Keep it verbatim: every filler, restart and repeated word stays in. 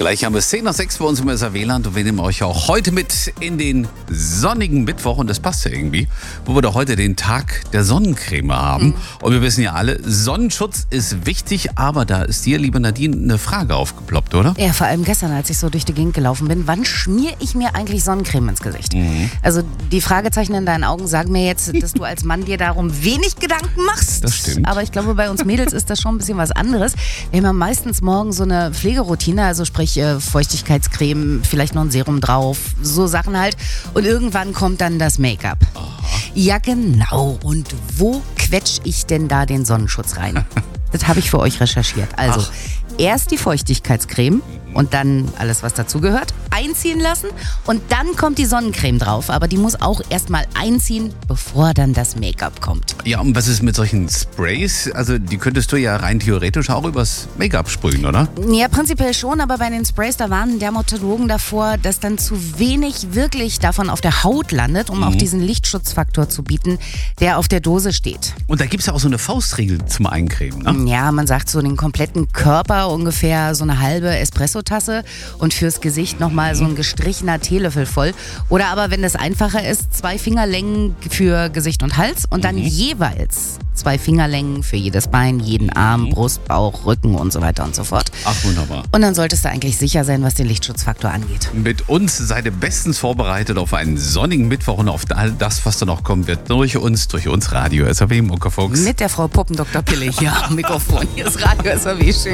Gleich haben wir zehn nach sechs bei uns im S R W-Land und wir nehmen euch auch heute mit in den sonnigen Mittwoch und das passt ja irgendwie, wo wir doch heute den Tag der Sonnencreme haben. Mhm. Und wir wissen ja alle, Sonnenschutz ist wichtig, aber da ist dir, liebe Nadine, eine Frage aufgeploppt, oder? Ja, vor allem gestern, als ich so durch die Gegend gelaufen bin, wann schmiere ich mir eigentlich Sonnencreme ins Gesicht? Mhm. Also die Fragezeichen in deinen Augen sagen mir jetzt, dass du als Mann dir darum wenig Gedanken machst. Das stimmt. Aber ich glaube, bei uns Mädels ist das schon ein bisschen was anderes. Wir haben ja meistens morgens so eine Pflegeroutine, also sprich äh, Feuchtigkeitscreme, vielleicht noch ein Serum drauf, so Sachen halt. Und irgendwann kommt dann das Make-up. Aha. Ja, genau. Und wo quetsch ich denn da den Sonnenschutz rein? Das habe ich für euch recherchiert. Also Ach. erst die Feuchtigkeitscreme und dann alles, was dazugehört, einziehen lassen und dann kommt die Sonnencreme drauf. Aber die muss auch erstmal einziehen, bevor dann das Make-up kommt. Ja, und was ist mit solchen Sprays? Also die könntest du ja rein theoretisch auch übers Make-up sprühen, oder? Ja, prinzipiell schon, aber bei den Sprays, da warnen Dermatologen davor, dass dann zu wenig wirklich davon auf der Haut landet, um Mhm. auch diesen Lichtschutzfaktor zu bieten, der auf der Dose steht. Und da gibt es ja auch so eine Faustregel zum Eincremen, ne? Ja, man sagt so den kompletten Körper ungefähr so eine halbe Espressotasse und fürs Gesicht nochmal so ein gestrichener Teelöffel voll. Oder aber, wenn das einfacher ist, zwei Fingerlängen für Gesicht und Hals und dann Mhm. jeweils zwei Fingerlängen für jedes Bein, jeden Arm, Brust, Bauch, Rücken und so weiter und so fort. Ach, wunderbar. Und dann solltest du eigentlich sicher sein, was den Lichtschutzfaktor angeht. Mit uns seid ihr bestens vorbereitet auf einen sonnigen Mittwoch und auf all das, was da noch kommen wird. Durch uns, durch uns Radio S R W Muckefuchs. Mit der Frau Puppendoktor Pille hier am Mikrofon. Hier ist Radio S R W. Schön.